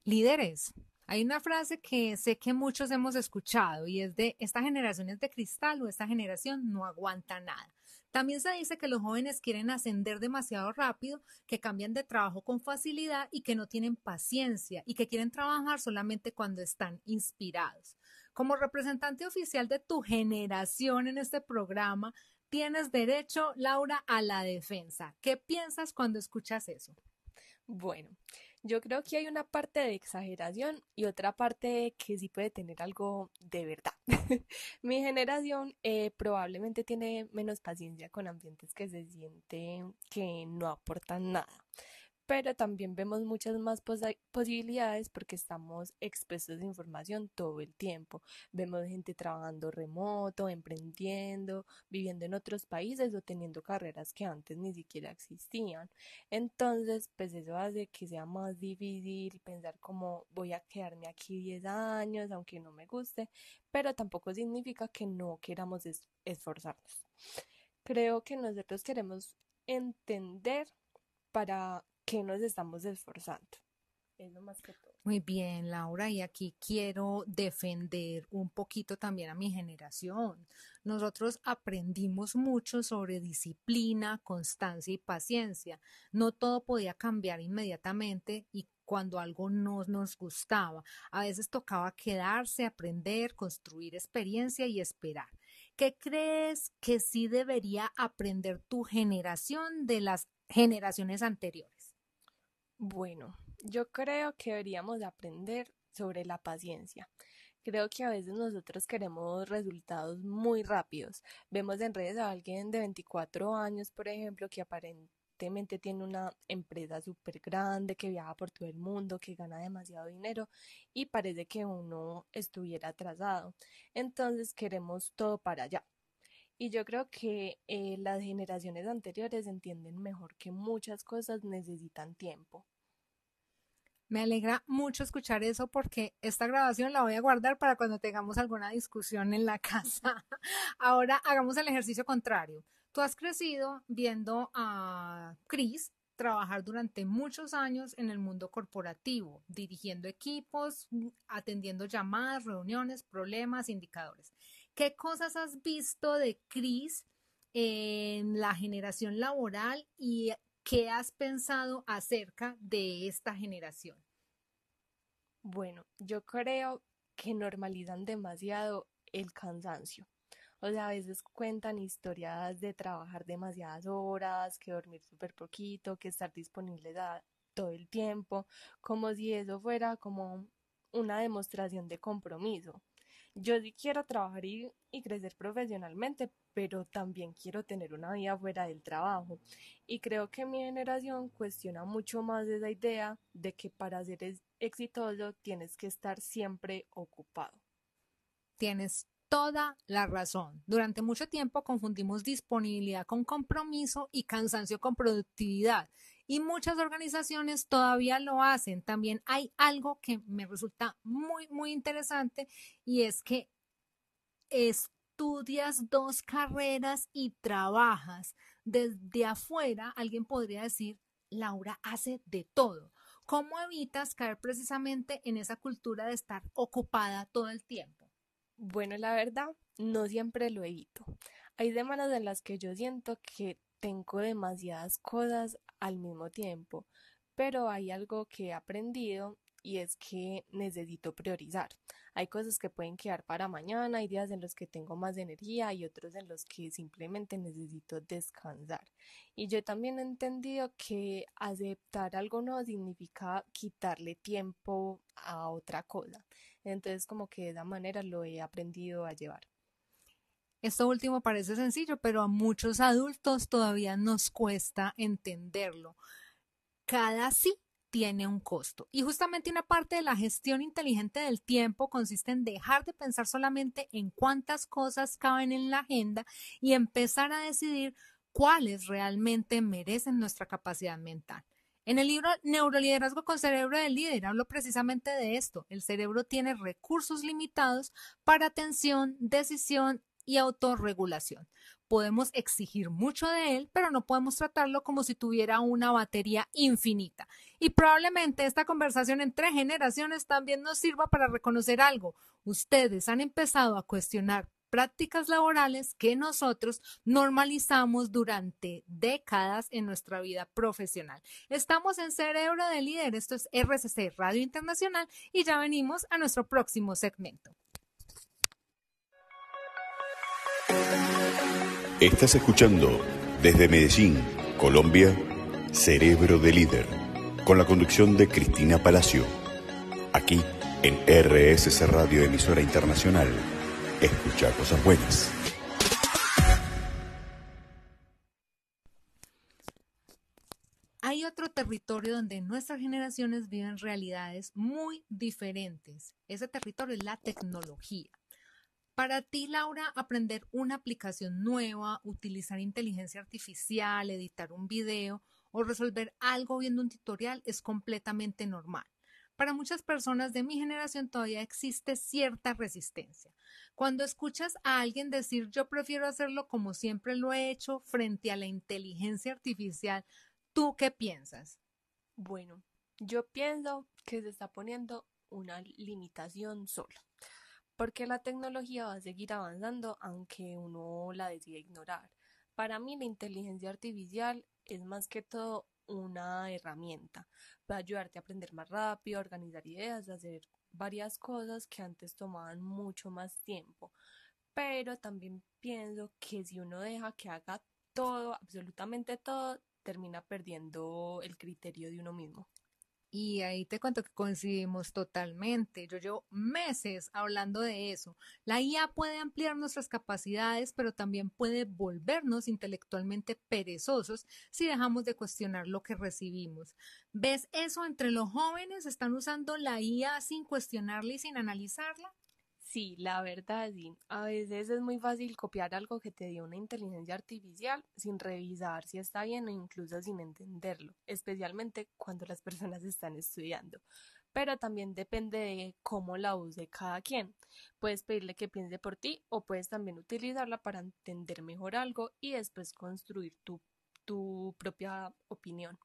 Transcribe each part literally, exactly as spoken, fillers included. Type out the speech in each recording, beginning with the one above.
Líderes, hay una frase que sé que muchos hemos escuchado y es de esta generación es de cristal o esta generación no aguanta nada. También se dice que los jóvenes quieren ascender demasiado rápido, que cambian de trabajo con facilidad y que no tienen paciencia y que quieren trabajar solamente cuando están inspirados. Como representante oficial de tu generación en este programa, tienes derecho, Laura, a la defensa. ¿Qué piensas cuando escuchas eso? Bueno, yo creo que hay una parte de exageración y otra parte que sí puede tener algo de verdad. Mi generación eh, probablemente tiene menos paciencia con ambientes que se siente que no aportan nada, pero también vemos muchas más posa- posibilidades porque estamos expuestos a información todo el tiempo. Vemos gente trabajando remoto, emprendiendo, viviendo en otros países o teniendo carreras que antes ni siquiera existían. Entonces, pues eso hace que sea más difícil pensar como voy a quedarme aquí diez años, aunque no me guste, pero tampoco significa que no queramos es- esforzarnos. Creo que nosotros queremos entender para qué nos estamos esforzando. Eso más que todo. Muy bien, Laura, y aquí quiero defender un poquito también a mi generación. Nosotros aprendimos mucho sobre disciplina, constancia y paciencia. No todo podía cambiar inmediatamente y cuando algo no nos gustaba, a veces tocaba quedarse, aprender, construir experiencia y esperar. ¿Qué crees que sí debería aprender tu generación de las generaciones anteriores? Bueno, yo creo que deberíamos aprender sobre la paciencia. Creo que a veces nosotros queremos resultados muy rápidos. Vemos en redes a alguien de veinticuatro años, por ejemplo, que aparentemente tiene una empresa súper grande, que viaja por todo el mundo, que gana demasiado dinero y parece que uno estuviera atrasado. Entonces queremos todo para allá. Y yo creo que eh, las generaciones anteriores entienden mejor que muchas cosas necesitan tiempo. Me alegra mucho escuchar eso porque esta grabación la voy a guardar para cuando tengamos alguna discusión en la casa. Ahora hagamos el ejercicio contrario. Tú has crecido viendo a Chris trabajar durante muchos años en el mundo corporativo, dirigiendo equipos, atendiendo llamadas, reuniones, problemas, indicadores. ¿Qué cosas has visto de Chris en la generación laboral y qué has pensado acerca de esta generación? Bueno, yo creo que normalizan demasiado el cansancio. O sea, a veces cuentan historias de trabajar demasiadas horas, que dormir súper poquito, que estar disponible a- todo el tiempo, como si eso fuera como una demostración de compromiso. Yo sí quiero trabajar y, y crecer profesionalmente, pero también quiero tener una vida fuera del trabajo. Y creo que mi generación cuestiona mucho más esa idea de que para ser es- exitoso tienes que estar siempre ocupado. Tienes toda la razón. Durante mucho tiempo confundimos disponibilidad con compromiso y cansancio con productividad. Y muchas organizaciones todavía lo hacen. También hay algo que me resulta muy, muy interesante y es que estudias dos carreras y trabajas. Desde afuera, alguien podría decir, Laura hace de todo. ¿Cómo evitas caer precisamente en esa cultura de estar ocupada todo el tiempo? Bueno, la verdad, no siempre lo evito. Hay semanas en las que yo siento que tengo demasiadas cosas al mismo tiempo, pero hay algo que he aprendido y es que necesito priorizar. Hay cosas que pueden quedar para mañana, hay días en los que tengo más energía y otros en los que simplemente necesito descansar. Y yo también he entendido que aceptar algo no significa quitarle tiempo a otra cosa. Entonces, como que de esa manera lo he aprendido a llevar. Esto último parece sencillo, pero a muchos adultos todavía nos cuesta entenderlo. Cada sí tiene un costo. Y justamente una parte de la gestión inteligente del tiempo consiste en dejar de pensar solamente en cuántas cosas caben en la agenda y empezar a decidir cuáles realmente merecen nuestra capacidad mental. En el libro Neuroliderazgo con Cerebro del Líder hablo precisamente de esto. El cerebro tiene recursos limitados para atención, decisión y autorregulación. Podemos exigir mucho de él, pero no podemos tratarlo como si tuviera una batería infinita. Y probablemente esta conversación entre generaciones también nos sirva para reconocer algo. Ustedes han empezado a cuestionar prácticas laborales que nosotros normalizamos durante décadas en nuestra vida profesional. Estamos en Cerebro de Líder, esto es R C C Radio Internacional y ya venimos a nuestro próximo segmento. Estás escuchando desde Medellín, Colombia, Cerebro de Líder, con la conducción de Cristina Palacio. Aquí en R S C Radio, emisora internacional. Escucha cosas buenas. Hay otro territorio donde nuestras generaciones viven realidades muy diferentes. Ese territorio es la tecnología. Para ti, Laura, aprender una aplicación nueva, utilizar inteligencia artificial, editar un video o resolver algo viendo un tutorial es completamente normal. Para muchas personas de mi generación todavía existe cierta resistencia. Cuando escuchas a alguien decir yo prefiero hacerlo como siempre lo he hecho frente a la inteligencia artificial, ¿tú qué piensas? Bueno, yo pienso que se está poniendo una limitación sola, porque la tecnología va a seguir avanzando aunque uno la decida ignorar. Para mí la inteligencia artificial es más que todo una herramienta. Va a ayudarte a aprender más rápido, a organizar ideas, a hacer varias cosas que antes tomaban mucho más tiempo. Pero también pienso que si uno deja que haga todo, absolutamente todo, termina perdiendo el criterio de uno mismo. Y ahí te cuento que coincidimos totalmente. Yo llevo meses hablando de eso. La I A puede ampliar nuestras capacidades, pero también puede volvernos intelectualmente perezosos si dejamos de cuestionar lo que recibimos. ¿Ves eso entre los jóvenes? ¿Están usando la I A sin cuestionarla y sin analizarla? Sí, la verdad, sí. A veces es muy fácil copiar algo que te dio una inteligencia artificial sin revisar si está bien o incluso sin entenderlo, especialmente cuando las personas están estudiando. Pero también depende de cómo la use cada quien. Puedes pedirle que piense por ti o puedes también utilizarla para entender mejor algo y después construir tu, tu propia opinión.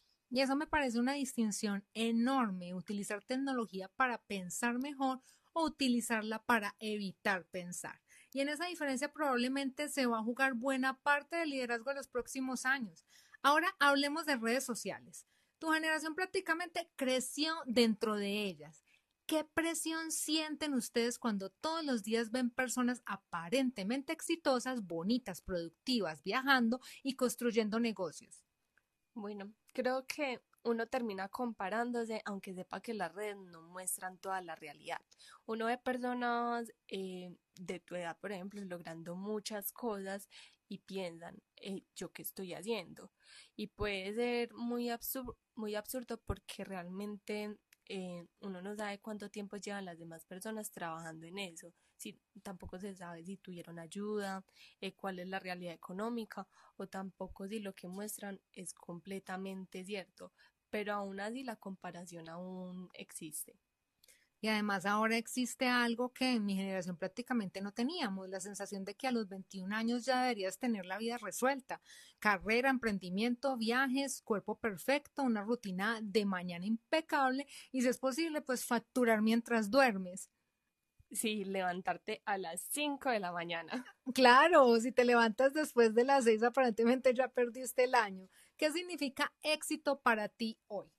Y eso me parece una distinción enorme, utilizar tecnología para pensar mejor o utilizarla para evitar pensar. Y en esa diferencia probablemente se va a jugar buena parte del liderazgo de los próximos años. Ahora hablemos de redes sociales. Tu generación prácticamente creció dentro de ellas. ¿Qué presión sienten ustedes cuando todos los días ven personas aparentemente exitosas, bonitas, productivas, viajando y construyendo negocios? Bueno, creo que uno termina comparándose, aunque sepa que las redes no muestran toda la realidad. Uno ve personas eh, de tu edad, por ejemplo, logrando muchas cosas y piensan, eh, ¿yo qué estoy haciendo? Y puede ser muy absurdo, muy absurdo porque realmente eh, uno no sabe cuánto tiempo llevan las demás personas trabajando en eso. Si, tampoco se sabe si tuvieron ayuda, eh, cuál es la realidad económica o tampoco si lo que muestran es completamente cierto, pero aún así la comparación aún existe. Y además ahora existe algo que en mi generación prácticamente no teníamos, la sensación de que a los veintiún años ya deberías tener la vida resuelta. Carrera, emprendimiento, viajes, cuerpo perfecto, una rutina de mañana impecable y si es posible, pues facturar mientras duermes. Sí, levantarte a las cinco de la mañana. Claro, si te levantas después de las seis, aparentemente ya perdiste el año. ¿Qué significa éxito para ti hoy?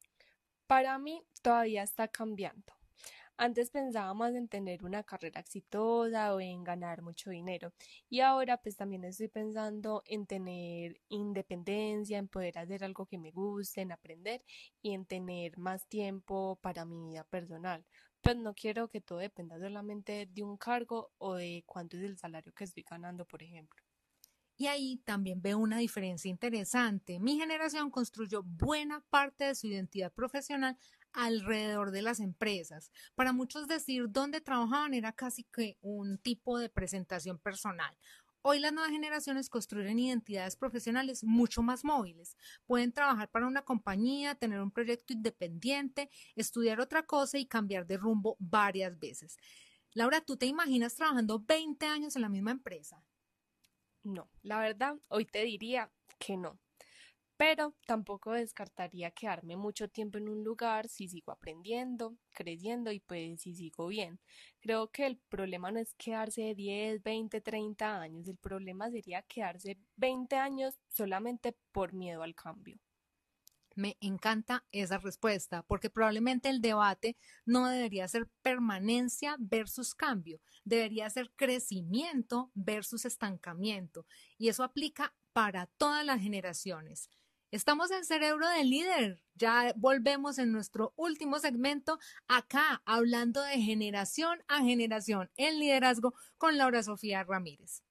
Para mí todavía está cambiando. Antes pensaba más en tener una carrera exitosa o en ganar mucho dinero y ahora pues también estoy pensando en tener independencia, en poder hacer algo que me guste, en aprender y en tener más tiempo para mi vida personal. Pues no quiero que todo dependa solamente de un cargo o de cuánto es el salario que estoy ganando, por ejemplo. Y ahí también veo una diferencia interesante. Mi generación construyó buena parte de su identidad profesional alrededor de las empresas. Para muchos decir dónde trabajaban era casi que un tipo de presentación personal. Hoy las nuevas generaciones construyen identidades profesionales mucho más móviles. Pueden trabajar para una compañía, tener un proyecto independiente, estudiar otra cosa y cambiar de rumbo varias veces. Laura, ¿tú te imaginas trabajando veinte años en la misma empresa? No, la verdad, hoy te diría que no. pero tampoco descartaría quedarme mucho tiempo en un lugar si sigo aprendiendo, creciendo y pues si sigo bien. Creo que el problema no es quedarse diez, veinte, treinta años, el problema sería quedarse veinte años solamente por miedo al cambio. Me encanta esa respuesta porque probablemente el debate no debería ser permanencia versus cambio, debería ser crecimiento versus estancamiento y eso aplica para todas las generaciones. Estamos en Cerebro de Líder, ya volvemos en nuestro último segmento acá hablando de generación a generación en liderazgo con Laura Sofía Ramírez.